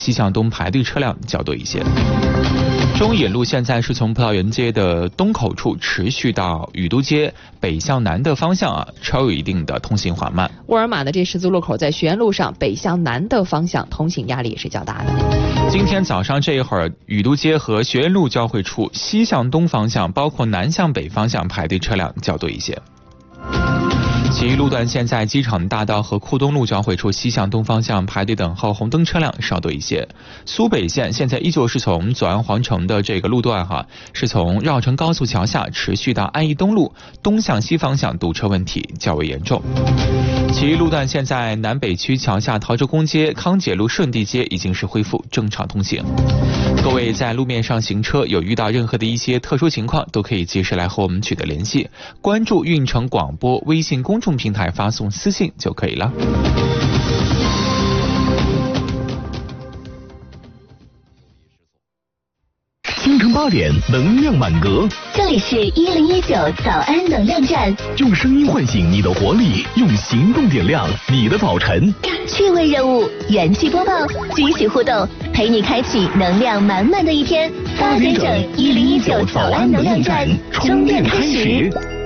西向东排队车辆较多一些。中引路现在是从葡萄园街的东口处持续到雨都街北向南的方向稍有一定的通行缓慢。 沃尔玛的这十字路口在学院路上北向南的方向通行压力也是较大的。 今天早上这一会儿，雨都街和学院路交汇处西向东方向，包括南向北方向排队车辆较多一些。其余路段现在机场大道和库东路交汇处西向东方向排队等候红灯车辆稍多一些。苏北线现在依旧是从左安皇城的这个路段是从绕城高速桥下持续到安义东路东向西方向堵车问题较为严重。其余路段现在南北区桥下陶哲公街、康解路顺地街已经是恢复正常通行。各位在路面上行车有遇到任何的一些特殊情况，都可以及时来和我们取得联系，关注运城广播微信公众平台发送私信就可以了。 清晨8点，能量满格。 这里是1019早安能量站， 用声音唤醒你的活力，用行动点亮你的早晨。 趣味任务，元气播报，惊喜互动，陪你开启能量满满的一天。8点整，1019早安能量站，充电开始。